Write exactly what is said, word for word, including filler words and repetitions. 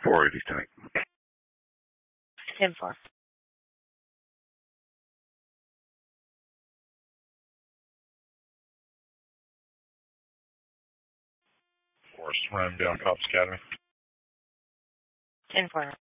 four eighty tank. ten four. Forest Run down Cops Academy. ten four.